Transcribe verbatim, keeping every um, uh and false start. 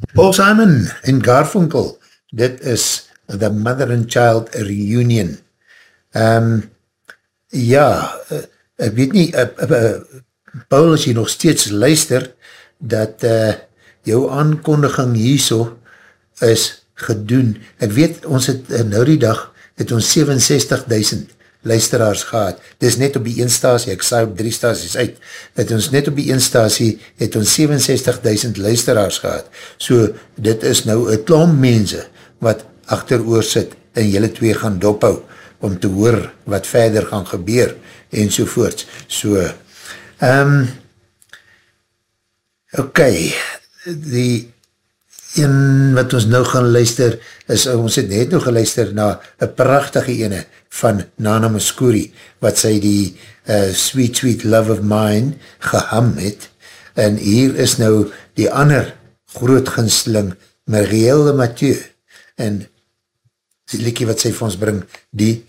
Paul Simon en Garfunkel, dit is The Mother and Child Reunion. Um, ja, uh, ek weet nie, uh, uh, Paul, as jy nog steeds luister, dat uh, jou aankondiging hierso is gedoen. Ek weet, ons het uh, nou die dag, het ons sewenenzestig duisend luisteraars gehad. Dit is net op die een stasie, ek saai op drie stasies uit, het ons net op die een stasie, het ons sewenenzestig duisend luisteraars gehad. So, dit is nou een klomp mense, wat achteroor sit, en julle twee gaan dophou, om te hoor wat verder gaan gebeur, en sovoorts. So, um, ok, die een wat ons nou gaan luister, is, ons het net nou geluister na een prachtige ene van Nana Mouskouri, wat sy die uh, Sweet Sweet Love of Mine geham het, en hier is nou die ander groot gunsteling, Marielle Mathieu, en die liekie wat sy vir ons bring, die